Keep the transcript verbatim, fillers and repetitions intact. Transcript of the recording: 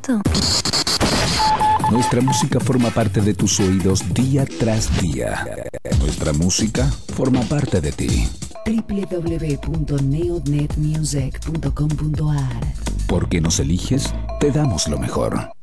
esto? Nuestra música forma parte de tus oídos día tras día. Nuestra música forma parte de ti. doble u doble u doble u punto neonet music punto com punto a r. Porque nos eliges, te damos lo mejor.